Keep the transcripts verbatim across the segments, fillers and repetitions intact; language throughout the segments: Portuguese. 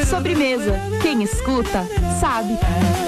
Sobremesa. Quem escuta, sabe.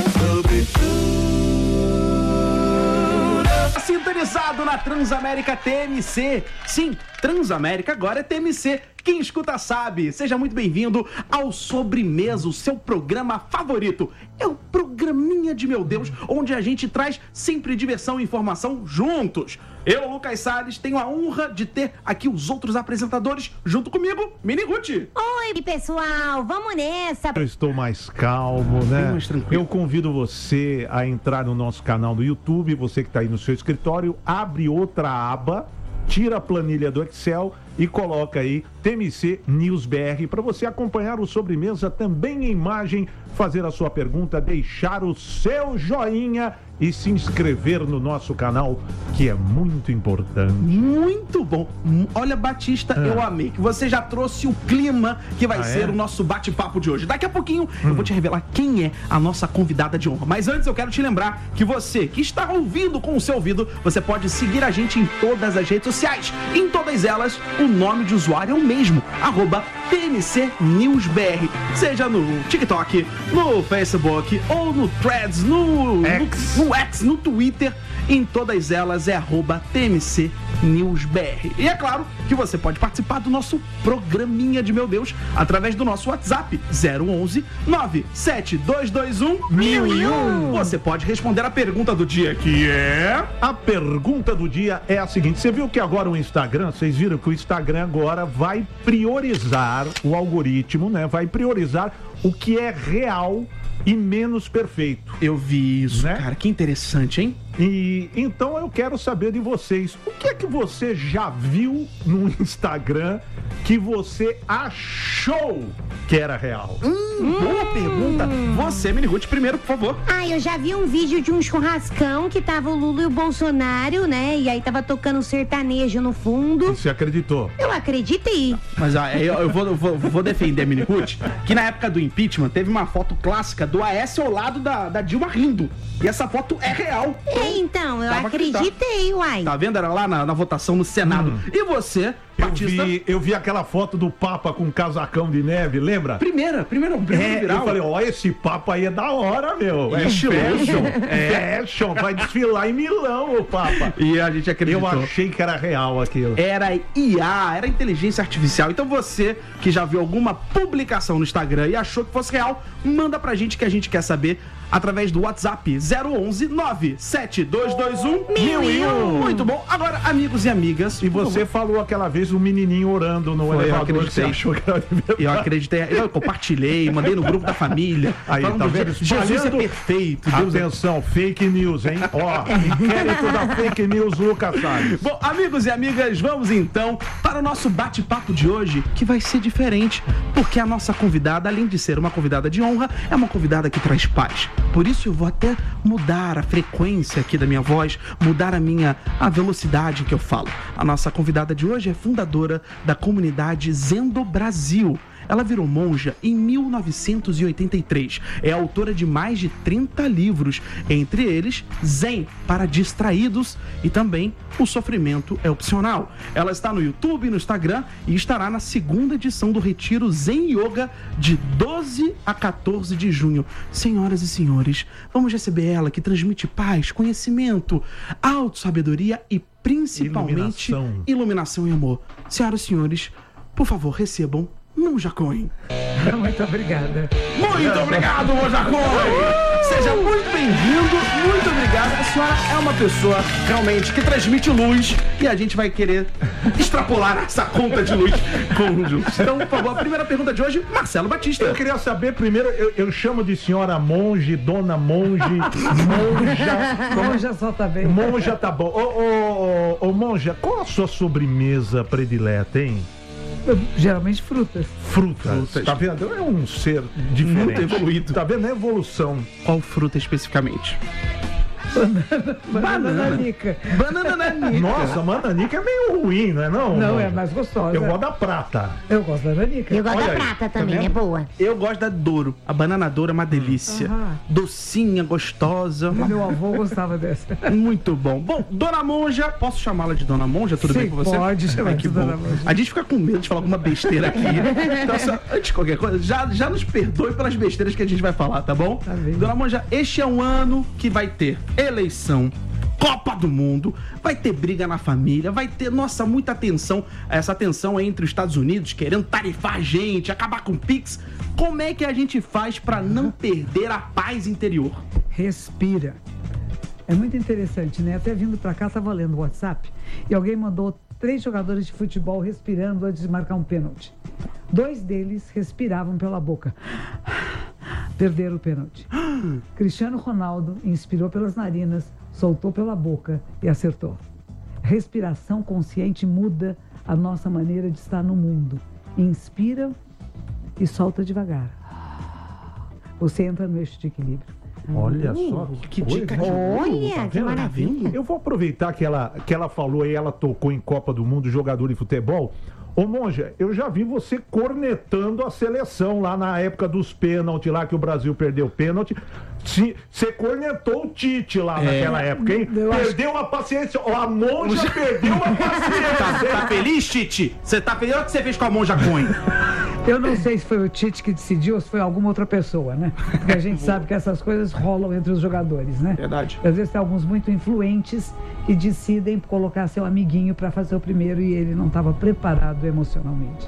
Sintonizado na Transamérica T M C. Sim, Transamérica agora é T M C. Quem escuta sabe. Seja muito bem-vindo ao Sobremesa, o seu programa favorito. É o programinha de meu Deus, onde a gente traz sempre diversão e informação juntos. Eu, Lucas Salles, tenho a honra de ter aqui os outros apresentadores junto comigo, Mini Ruth. Oi, pessoal, vamos nessa. Eu estou mais calmo, né? Mais tranquilo. Eu convido você a entrar no nosso canal do YouTube, você que está aí no seu escritório, abre outra aba, tira a planilha do Excel e coloca aí T M C News B R para você acompanhar o Sobremesa também em imagem, fazer a sua pergunta, deixar o seu joinha e se inscrever no nosso canal, que é muito importante. Muito bom. Olha, Batista, ah. eu amei que você já trouxe o clima que vai ah, ser é? o nosso bate-papo de hoje. Daqui a pouquinho hum. eu vou te revelar quem é a nossa convidada de honra. Mas antes eu quero te lembrar que você que está ouvindo com o seu ouvido, você pode seguir a gente em todas as redes sociais. Em todas elas, o nome de usuário é o mesmo, arroba T M C News B R. Seja no TikTok, no Facebook ou no Threads, no X, no, no, X, no Twitter. Em todas elas é arroba T M C News B R. E é claro que você pode participar do nosso programinha de meu Deus através do nosso WhatsApp zero onze nove sete dois dois um mil e um. Você pode responder a pergunta do dia, que é... A pergunta do dia é a seguinte: você viu que agora o Instagram, vocês viram que o Instagram agora vai priorizar o algoritmo, né? Vai priorizar o que é real e menos perfeito. Eu vi isso, né? Cara, que interessante, hein? E então eu quero saber de vocês, o que é que você já viu no Instagram que você achou que era real? Hum, boa hum. pergunta. Você, Mini Ruth, primeiro, por favor. Ah, eu já vi um vídeo de um churrascão que tava o Lula e o Bolsonaro, né? E aí tava tocando sertanejo no fundo. Você acreditou? Eu acreditei. Mas ah, eu, eu, vou, eu vou, vou defender a Mini Ruth, que na época do impeachment teve uma foto clássica do Aécio ao lado da, da Dilma rindo. E essa foto é real. É, então, eu Dava acreditei, uai. Tá vendo? Era lá na, na votação no Senado. Hum. E você, eu Batista? vi, eu vi aquela foto do Papa com um casacão de neve, lembra? Primeira, primeira, primeira é, viral. Eu falei, ó, esse Papa aí é da hora, meu. É estiloso. Fashion, é. Fashion, vai desfilar em Milão, o Papa. E a gente acreditou. Eu achei que era real aquilo. Era I A, era inteligência artificial. Então você que já viu alguma publicação no Instagram e achou que fosse real, manda pra gente que a gente quer saber através do WhatsApp zero onze nove sete dois dois um mil e um. Muito bom. Agora, amigos e amigas... E você falou aquela vez o menininho orando no Foi, elevador. Eu acreditei. Achou que era de verdade. Eu acreditei. Eu compartilhei, mandei no grupo da família. Aí, tá vendo? Jesus é perfeito. Deus Atenção, é... fake news, hein? Ó, inquérito da fake news, Lucas Salles. Bom, amigos e amigas, vamos então para o nosso bate-papo de hoje, que vai ser diferente, porque a nossa convidada, além de ser uma convidada de honra, é uma convidada que traz paz. Por isso eu vou até mudar a frequência aqui da minha voz, mudar a minha a velocidade que eu falo. A nossa convidada de hoje é fundadora da comunidade Zendo Brasil. Ela virou monja em mil novecentos e oitenta e três. É autora de mais de trinta livros, entre eles Zen para distraídos e também O Sofrimento é Opcional. Ela está no YouTube e no Instagram e estará na segunda edição do Retiro Zen Yoga de doze a quatorze de junho. Senhoras e senhores, vamos receber ela que transmite paz, conhecimento, autossabedoria e principalmente iluminação, iluminação e amor. Senhoras e senhores, por favor, recebam Monja Cohen. Muito obrigada. Muito obrigado, Monja Cohen. Seja muito bem-vindo, muito obrigado. A senhora é uma pessoa realmente que transmite luz e a gente vai querer extrapolar essa conta de luz conjuntos. Então, por favor, a primeira pergunta de hoje, Marcelo Batista. Eu queria saber primeiro, eu, eu chamo de senhora monge, dona monge, monja. Monja só tá bem. Monja tá bom. Ô, ô, ô, ô, monja, qual a sua sobremesa predileta, hein? Geralmente frutas. Frutas. Frutas. Tá vendo? É um ser diferente. Muito evoluído. Tá vendo? É evolução. Qual fruta especificamente? Banana nanica. Banana nanica. Nossa, mananica é meio ruim, não é não? Não, é mais gostosa. Eu gosto da prata. Eu gosto da nanica. Eu gosto Olha da aí, prata tá também, vendo? é boa. Eu gosto da Douro. A banana Douro é uma delícia. Aham. Docinha, gostosa. uma- Meu avô gostava dessa. Muito bom. Bom, Dona Monja, posso chamá-la de Dona Monja? Tudo Sim, bem com você? pode chamar Ai, de que bom. Dona Monja. A gente fica com medo de falar alguma besteira aqui. Então, só, antes de qualquer coisa, já, já nos perdoe pelas besteiras que a gente vai falar, tá bom? Tá bem. Dona Monja, este é um ano que vai ter eleição, Copa do Mundo, vai ter briga na família, vai ter, nossa, muita tensão. Essa tensão é entre os Estados Unidos querendo tarifar a gente, acabar com o Pix. Como é que a gente faz pra não perder a paz interior? Respira. É muito interessante, né? Até vindo pra cá, tava lendo o WhatsApp e alguém mandou três jogadores de futebol respirando antes de marcar um pênalti. Dois deles respiravam pela boca. Perderam o pênalti. Cristiano Ronaldo inspirou pelas narinas, soltou pela boca e acertou. Respiração consciente muda a nossa maneira de estar no mundo. Inspira e solta devagar. Você entra no eixo de equilíbrio. Olha só que coisa. dica de Olha, Tá que vendo? maravilha. Eu vou aproveitar que ela, que ela falou e ela tocou em Copa do Mundo, jogador de futebol. Ô, Monja, eu já vi você cornetando a seleção lá na época dos pênaltis, lá que o Brasil perdeu o pênalti. Se- Você cornetou o Tite lá naquela época, hein? Eu acho- Perdeu a paciência. Ó, a Monja perdeu a Tá, paciência. tá feliz, Tite? Você tá feliz? Olha o que você fez com a Monja Coin. Eu não sei se foi o Tite que decidiu ou se foi alguma outra pessoa, né? Porque a gente sabe que essas coisas rolam entre os jogadores, né? Verdade. Às vezes tem alguns muito influentes que decidem colocar seu amiguinho para fazer o primeiro e ele não estava preparado emocionalmente.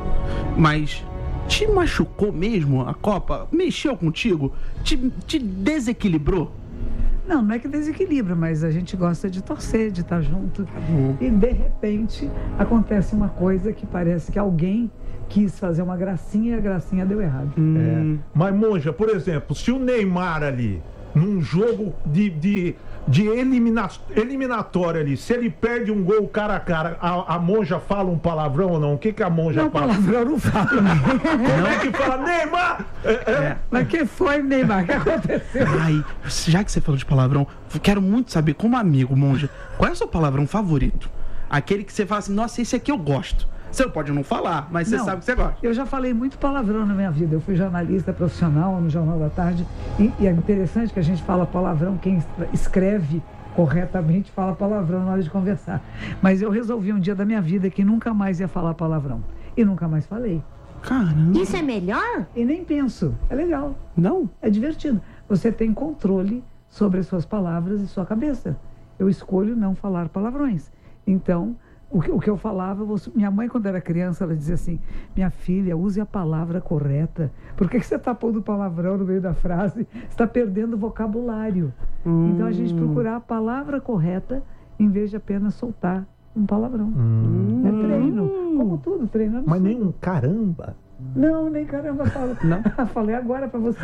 Mas te machucou mesmo a Copa? Mexeu contigo? Te, te desequilibrou? Não, não é que desequilibra, mas a gente gosta de torcer, de estar junto. E de repente acontece uma coisa que parece que alguém quis fazer uma gracinha e a gracinha deu errado. É. Mas, Monja, por exemplo, se o Neymar ali, num jogo de, de, de elimina, eliminatório ali, se ele perde um gol cara a cara, a, a Monja fala um palavrão ou não? O que, que a Monja Não, fala? palavrão eu não falo. Como é que fala? Neymar! É, é. Mas que foi, Neymar? O que aconteceu? Ai, já que você falou de palavrão, quero muito saber, como amigo, Monja, qual é o seu palavrão favorito? Aquele que você fala assim, nossa, esse aqui eu gosto. Você pode não falar, mas você Não, sabe que você gosta. Eu já falei muito palavrão na minha vida. Eu fui jornalista profissional no Jornal da Tarde e, e é interessante que a gente fala palavrão, quem es- escreve corretamente fala palavrão na hora de conversar. Mas eu resolvi um dia da minha vida que nunca mais ia falar palavrão. E nunca mais falei. Caramba. Isso é melhor? E nem penso. É legal, Não? é divertido. Você tem controle sobre as suas palavras e sua cabeça. Eu escolho não falar palavrões. Então, o que, o que eu falava, você- minha mãe, quando era criança, ela dizia assim: minha filha, use a palavra correta. Por que, que você está pondo palavrão no meio da frase? Você está perdendo vocabulário. Então, a gente procurar a palavra correta em vez de apenas soltar um palavrão. É treino. Como tudo, treinando. Mas nem um caramba. Não, nem caramba, falo. Não? Falei agora pra você.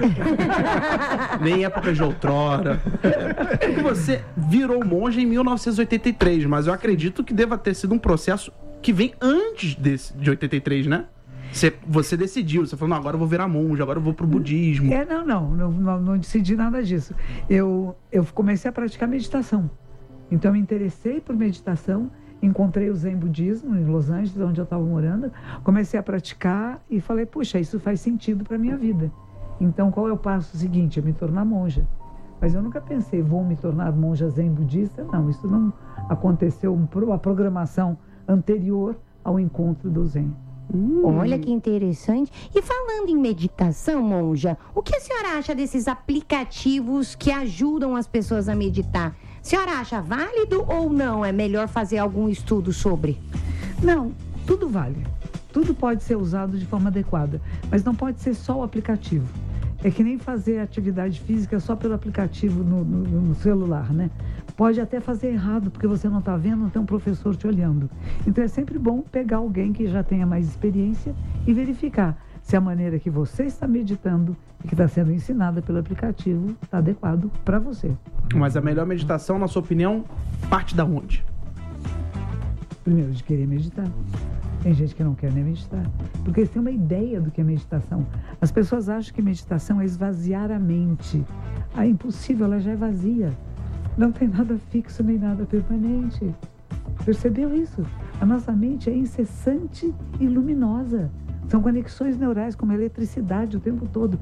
Nem época de outrora. É que você virou monge em mil novecentos e oitenta e três, mas eu acredito que deva ter sido um processo que vem antes desse, de oitenta e três, né? Você, você decidiu, você falou, não, agora eu vou virar monge, agora eu vou pro budismo. É, não, não, não, não, não decidi nada disso. Eu, eu comecei a praticar meditação. Então, eu me interessei por meditação, encontrei o Zen Budismo em Los Angeles, onde eu estava morando, comecei a praticar e falei, puxa, isso faz sentido para a minha vida. Então, qual é o passo seguinte? É me tornar monja. Mas eu nunca pensei, vou me tornar monja Zen Budista. Não, isso não aconteceu, um pro- a programação anterior ao encontro do Zen. Olha que interessante. E falando em meditação, monja, o que a senhora acha desses aplicativos que ajudam as pessoas a meditar? A senhora acha válido ou não? É melhor fazer algum estudo sobre? Não, tudo vale. Tudo pode ser usado de forma adequada, mas não pode ser só o aplicativo. É que nem fazer atividade física só pelo aplicativo no, no- no celular, né? Pode até fazer errado, porque você não está vendo, não tem um professor te olhando. Então é sempre bom pegar alguém que já tenha mais experiência e verificar se a maneira que você está meditando e que está sendo ensinada pelo aplicativo está adequado para você. Mas a melhor meditação, na sua opinião, parte da onde? Primeiro, de querer meditar. Tem gente que não quer nem meditar, porque eles têm uma ideia do que é meditação. As pessoas acham que meditação é esvaziar a mente. Ah, é impossível, ela já é vazia. Não tem nada fixo nem nada permanente. Percebeu isso? A nossa mente é incessante e luminosa. São conexões neurais como eletricidade o tempo todo.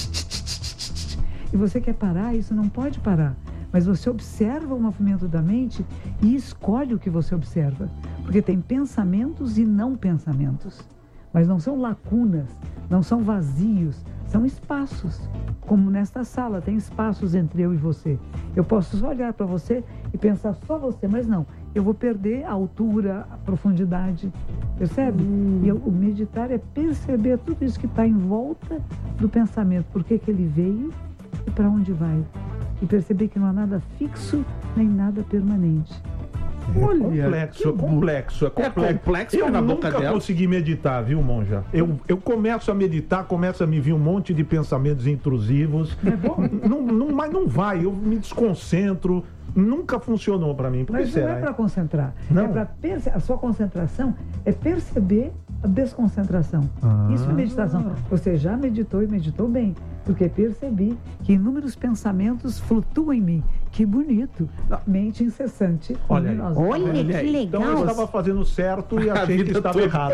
E você quer parar, isso não pode parar. Mas você observa o movimento da mente e escolhe o que você observa. Porque tem pensamentos e não pensamentos. Mas não são lacunas, não são vazios, são espaços. Como nesta sala, tem espaços entre eu e você. Eu posso só olhar para você e pensar só você, mas não. Eu vou perder a altura, a profundidade, percebe? Hum. E eu, o meditar é perceber tudo isso que está em volta do pensamento. Por que que ele veio e para onde vai. E perceber que não há nada fixo nem nada permanente. É Olha, complexo, é complexo, é complexo. É complexo eu na boca nunca dela. consegui meditar, viu, Monja? Eu, eu começo a meditar, começa a me vir um monte de pensamentos intrusivos. É bom? não, não, mas não vai, eu me desconcentro. Nunca funcionou para mim. Mas não é para concentrar. Não. É para perce... A sua concentração é perceber a desconcentração. Ah. Isso é meditação. Você já meditou e meditou bem. Porque percebi que inúmeros pensamentos flutuam em mim. Que bonito. Mente incessante. Olha, Olha que legal. Então eu estava fazendo certo e achei que estava errado.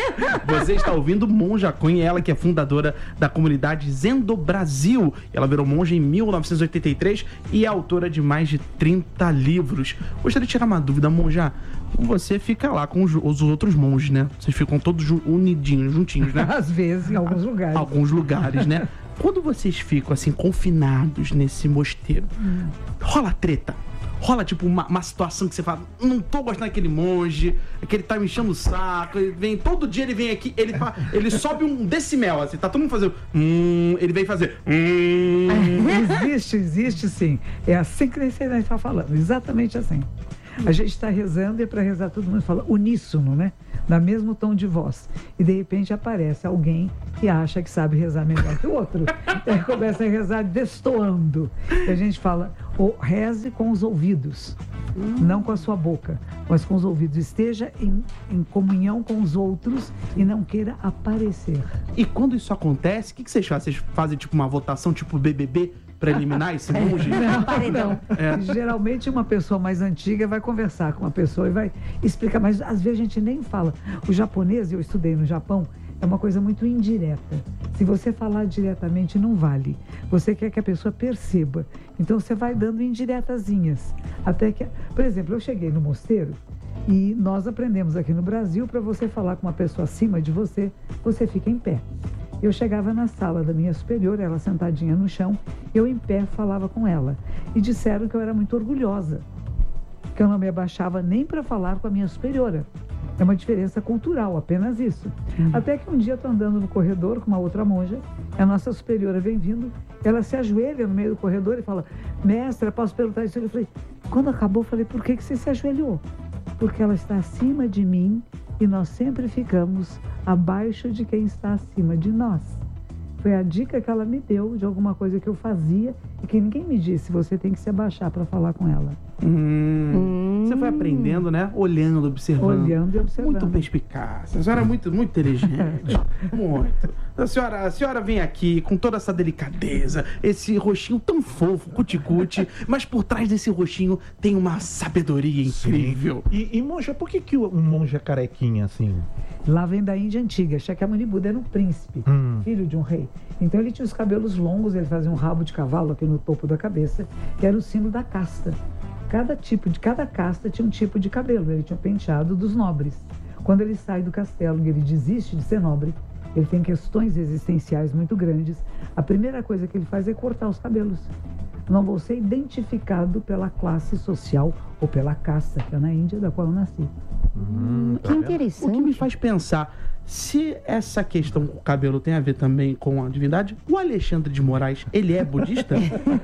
Você está ouvindo Monja Cunha, ela que é fundadora da comunidade Zen do Brasil. Ela virou monja em mil novecentos e oitenta e três e é autora de mais de trinta livros. Gostaria de tirar uma dúvida, Monja. Você fica lá com os, os outros monges, né? Vocês ficam todos unidinhos, juntinhos, né? Às vezes, em alguns lugares. Alguns lugares, né? Quando vocês ficam, assim, confinados nesse mosteiro, hum. rola treta? Rola, tipo, uma, uma situação que você fala, não tô gostando daquele monge, que ele tá me enchendo o saco, ele vem, todo dia ele vem aqui, ele, fa, ele sobe um decimel, assim, tá todo mundo fazendo, hum, ele vem fazer, hum. Existe, existe sim. É assim que você está falando, exatamente assim. A gente está rezando e é para rezar todo mundo fala uníssono, né? Na mesmo tom de voz. E de repente aparece alguém que acha que sabe rezar melhor que o outro. Aí começa a rezar destoando. E a gente fala, oh, reze com os ouvidos, hum. não com a sua boca, mas com os ouvidos. Esteja em, em comunhão com os outros e não queira aparecer. E quando isso acontece, o que, que vocês fazem? Vocês fazem tipo uma votação tipo B B B? Para eliminar esse monge? Não, não. É. Geralmente uma pessoa mais antiga vai conversar com uma pessoa e vai explicar, mas às vezes a gente nem fala. O japonês, eu estudei no Japão, é uma coisa muito indireta. Se você falar diretamente, não vale. Você quer que a pessoa perceba. Então você vai dando indiretazinhas. Até que, por exemplo, eu cheguei no mosteiro e nós aprendemos aqui no Brasil, para você falar com uma pessoa acima de você, você fica em pé. Eu chegava na sala da minha superior, ela sentadinha no chão, eu em pé falava com ela. E disseram que eu era muito orgulhosa, que eu não me abaixava nem para falar com a minha superiora. É uma diferença cultural, apenas isso. Hum. Até que um dia eu estou andando no corredor com uma outra monja, a nossa superiora vem vindo, ela se ajoelha no meio do corredor e fala, mestra, posso perguntar isso? Eu falei, quando acabou, eu falei, por que que você se ajoelhou? Porque ela está acima de mim e nós sempre ficamos abaixo de quem está acima de nós. Foi a dica que ela me deu de alguma coisa que eu fazia e que ninguém me disse, você tem que se abaixar para falar com ela. Hum, hum. Você foi aprendendo, né? Olhando, observando. Olhando e observando. Muito perspicaz. A senhora é muito, muito inteligente. Muito. A senhora, a senhora vem aqui com toda essa delicadeza, esse rostinho tão fofo, cuticute, mas por trás desse rostinho tem uma sabedoria incrível. E, e monja, por que que um monge é carequinha assim? Lá vem da Índia antiga. Shakyamuni Buda era um príncipe, hum. filho de um rei. Então ele tinha os cabelos longos, ele fazia um rabo de cavalo aqui no topo da cabeça, que era o símbolo da casta. Cada tipo de cada casta tinha um tipo de cabelo. Ele tinha penteado dos nobres. Quando ele sai do castelo e ele desiste de ser nobre, ele tem questões existenciais muito grandes. A primeira coisa que ele faz é cortar os cabelos. Não vou ser identificado pela classe social ou pela casta, que é na Índia, da qual eu nasci. Hum, que interessante. O que me faz pensar, se essa questão com o cabelo tem a ver também com a divindade, o Alexandre de Moraes, ele é budista?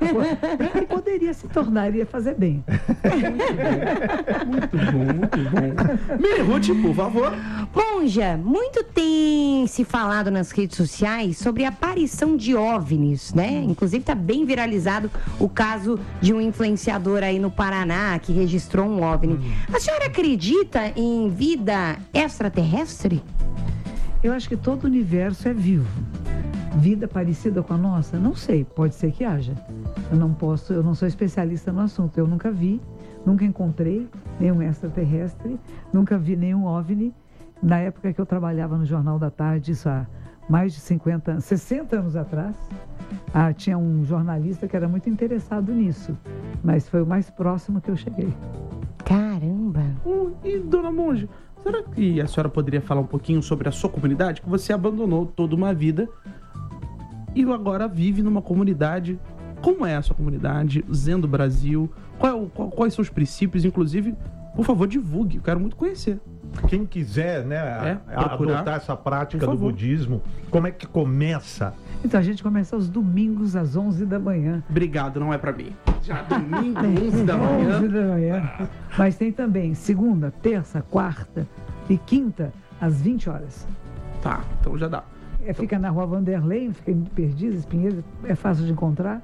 Ele poderia se tornar, iria fazer bem. Muito bom, muito bom. Miri Ruth, por favor. Monja, muito tem se falado nas redes sociais sobre a aparição de OVNIs, né? Inclusive está bem viralizado o caso de um influenciador aí no Paraná que registrou um OVNI. A senhora acredita em vida extraterrestre? Eu acho que todo o universo é vivo. vida parecida com a nossa? Não sei, pode ser que haja. Eu não posso, eu não sou especialista no assunto, eu nunca vi, nunca encontrei nenhum extraterrestre, nunca vi nenhum OVNI. Na época que eu trabalhava no Jornal da Tarde, isso há mais de cinquenta, sessenta anos atrás, ah, tinha um jornalista que era muito interessado nisso, mas foi o mais próximo que eu cheguei. Caramba! Hum, e, dona Monja, será que a senhora poderia falar um pouquinho sobre a sua comunidade? Que você abandonou toda uma vida e agora vive numa comunidade. Como é a sua comunidade? Zendo Brasil? Qual é o, qual, quais são os princípios? Inclusive, por favor, divulgue. Eu quero muito conhecer. Quem quiser, né, É, a- procurar. adotar essa prática Por do favor. budismo, como é que começa? Então a gente começa aos domingos às onze da manhã. Obrigado, não é pra mim. Já domingo, onze da manhã. onze da manhã. Mas tem também segunda, terça, quarta e quinta às vinte horas. Tá, então já dá. É, fica na rua Vanderlei, fica em Perdizes, Pinheiros, é fácil de encontrar.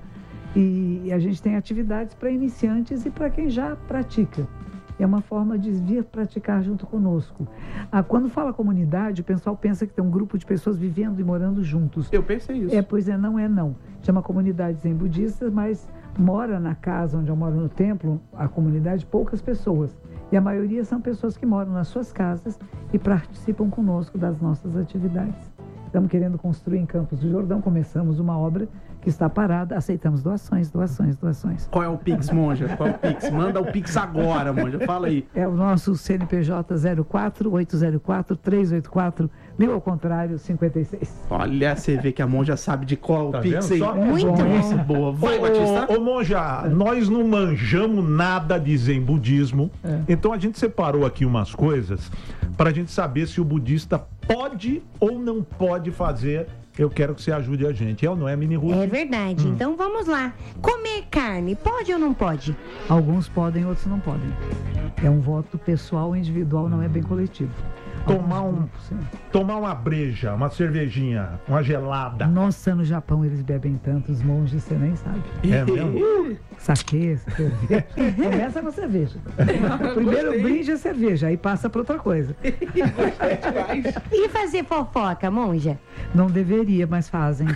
E a gente tem atividades para iniciantes e para quem já pratica. É uma forma de vir praticar junto conosco. Ah, quando fala comunidade, o pessoal pensa que tem um grupo de pessoas vivendo e morando juntos. Eu pensei isso. É, pois é, não é não. Chama comunidade zen budista, mas mora na casa onde eu moro no templo, a comunidade, poucas pessoas. E a maioria são pessoas que moram nas suas casas e participam conosco das nossas atividades. Estamos querendo construir em Campos do Jordão, começamos uma obra que está parada, aceitamos doações, doações, doaçes. Qual é o Pix, Monja? Qual é o Pix? Manda o Pix agora, Monja. Fala aí. É o nosso C N P J zero quatro oito zero quatro três oito quatro, mil ao contrário, cinquenta e seis. Olha, você vê que a Monja sabe de qual é o Tá Pix aí. vendo? Só- Muito bom. Isso, boa. Vai, Batista. Ô, ô Monja, nós não manjamos nada de zen budismo, É. então a gente separou aqui umas coisas para a gente saber se o budista pode ou não pode fazer. Eu quero que você ajude a gente. É ou não é, Mini Ruth? É verdade. Então vamos lá. Comer carne, pode ou não pode? Alguns podem, outros não podem. É um voto pessoal, individual, não é bem coletivo. Tomar Alguns um- grupos, sim. Tomar uma breja, uma cervejinha, uma gelada. Nossa, no Japão eles bebem tanto, os monges, você nem sabe. É mesmo? Saquê, cerveja. Começa com cerveja. Primeiro Gostei. brinde é cerveja, aí passa para outra coisa. E fazer fofoca, monja? Não deveria, mas fazem.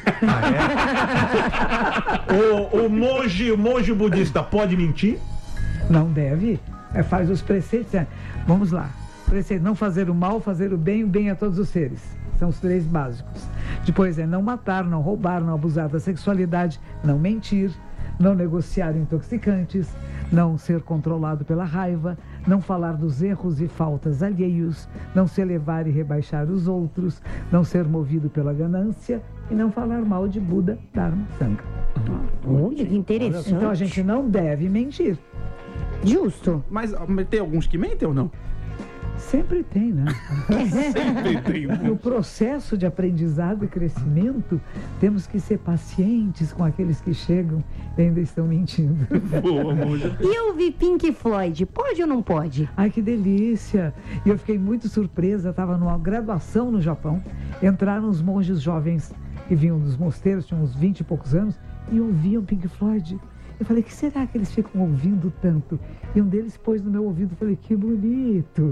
O, o monge, o monge budista pode mentir? Não deve. É, faz os preceitos. é, Vamos lá. Preceito, não fazer o mal, fazer o bem, o bem a todos os seres. São os três básicos. Depois é não matar, não roubar, não abusar da sexualidade, não mentir, não negociar intoxicantes, não ser controlado pela raiva, não falar dos erros e faltas alheios, não se elevar e rebaixar os outros, não ser movido pela ganância e não falar mal de Buda, Dharma, Sangha. Olha, que interessante. Então a gente não deve mentir. Justo. Mas, mas tem alguns que mentem ou não? Sempre tem, né? Sempre tem. No processo de aprendizado e crescimento, temos que ser pacientes com aqueles que chegam e ainda estão mentindo. Boa, Monja. E eu vi Pink Floyd, pode ou não pode? Ai, que delícia! E eu fiquei muito surpresa, estava numa graduação no Japão, entraram os monges jovens que vinham dos mosteiros, tinham uns vinte e poucos anos, e ouviam Pink Floyd. Eu falei, que será que eles ficam ouvindo tanto? E um deles pôs no meu ouvido, eu falei, que bonito!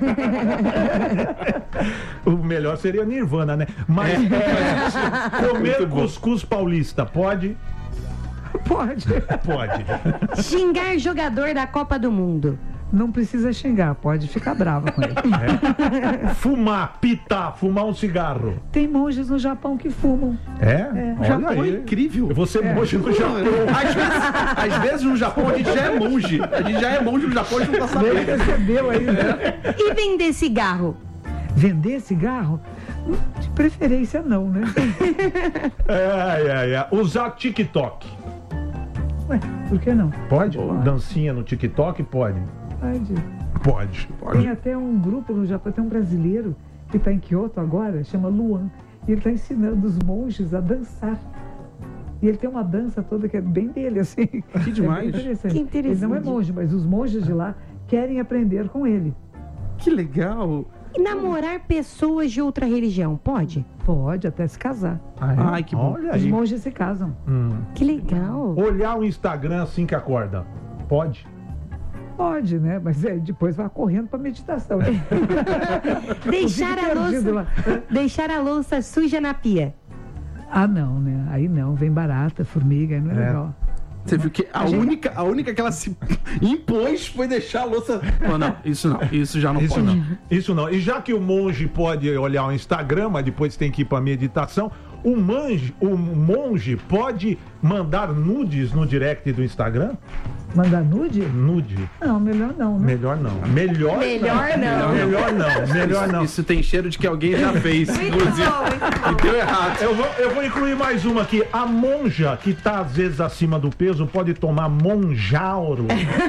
O melhor seria Nirvana, né? Mas é, comer cuscuz paulista, pode? Pode! Pode. Xingar jogador da Copa do Mundo. Não precisa xingar, pode ficar brava com ele. Fumar, pitar, fumar um cigarro. Tem monges no Japão que fumam. É? Olha Japão é aí. incrível. Eu vou ser monge no Japão. Às vezes, às vezes no Japão a gente já é monge. A gente já é monge no Japão e a gente não tá Nem sabendo. percebeu ainda. E vender cigarro? Vender cigarro? De preferência não, né? Ai, ai, ai. Usar TikTok. Ué, por que não? Pode? Dancinha no TikTok? Pode. Pode. Pode. Tem até um grupo no Japão, tem um brasileiro que está em Kyoto agora, chama Luan. E ele está ensinando os monges a dançar. E ele tem uma dança toda que é bem dele, assim. Que demais. É bem interessante. Que interessante. Ele não é monge, mas os monges de lá querem aprender com ele. Que legal. E namorar pessoas de outra religião, pode? Pode até se casar. Ai, que bom. Olha Os aí. monges se casam. Hum. Que legal. Olhar o Instagram assim que acorda. Pode? Pode, né? Mas é, depois vai correndo para meditação. Deixar a perdido louça, lá. deixar a louça suja na pia. Ah, não, né? Aí não, vem barata, formiga, aí não é, É. legal. Você viu que a, A gente- única, a única que ela se impôs foi deixar a louça. Oh, não, isso não, isso já não Isso pode. não, isso não. E já que o monge pode olhar o Instagram, mas depois tem que ir para meditação, o, monge, o monge pode mandar nudes no direct do Instagram? Mandar nude? Nude. Não, melhor não, né? Melhor não. Melhor, Melhor não. Melhor não. Melhor não. Isso tem cheiro de que alguém já fez, inclusive. E deu errado. Eu vou, eu vou incluir mais uma aqui. A monja que tá às vezes acima do peso pode tomar monjauro.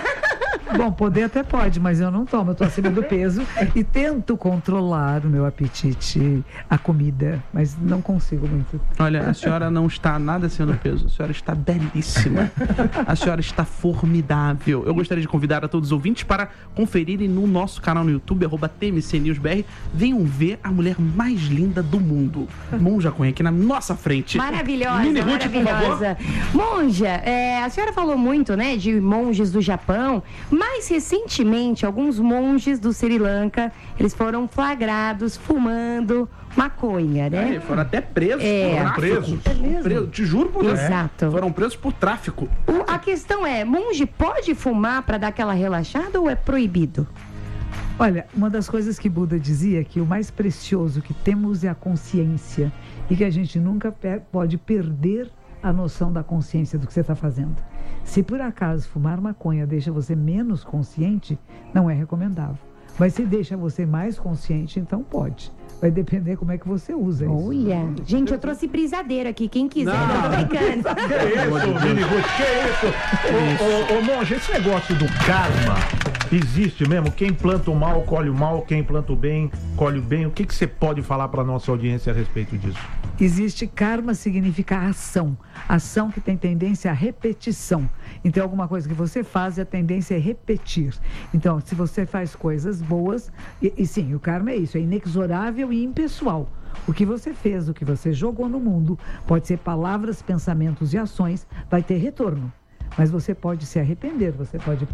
Bom, poder até pode, mas eu não tomo. Eu tô acima do peso e tento controlar o meu apetite, a comida, mas não consigo muito. Olha, a senhora não está nada acima do peso. A senhora está belíssima. A senhora está formidável. Eu gostaria de convidar a todos os ouvintes para conferirem no nosso canal no YouTube, arroba T M C News B R. Venham ver a mulher mais linda do mundo. Monja Cunha, aqui na nossa frente. Maravilhosa, Mini Ruth, por favor. maravilhosa. Monja, é, a senhora falou muito, né, de monges do Japão. Mais recentemente, alguns monges do Sri Lanka, eles foram flagrados fumando maconha, né? É, foram até presos. É. por tráfico. Presos? É mesmo? Preso, te juro por Deus. Exato. Foram presos por tráfico. O- a questão é, monge pode fumar para dar aquela relaxada ou é proibido? Olha, uma das coisas que Buda dizia é que o mais precioso que temos é a consciência e que a gente nunca pe- pode perder a noção da consciência do que você está fazendo. Se por acaso fumar maconha deixa você menos consciente, não é recomendável. Mas se deixa você mais consciente, então pode. Vai depender como é que você usa isso. Olha, gente, eu trouxe brisadeiro aqui, quem quiser, Não. eu tô brincando. Que isso, Mini Ruth? Que isso? Ô, ô, ô, monge, esse negócio do karma existe mesmo? Quem planta o mal, colhe o mal. Quem planta o bem, colhe o bem. O que, que você pode falar para nossa audiência a respeito disso? Existe karma, significa ação. Ação que tem tendência à repetição. Então, alguma coisa que você faz, a tendência é repetir. Então, se você faz coisas boas, e, e sim, o karma é isso, é inexorável e impessoal. O que você fez, o que você jogou no mundo, pode ser palavras, pensamentos e ações, vai ter retorno. Mas você pode se arrepender, você pode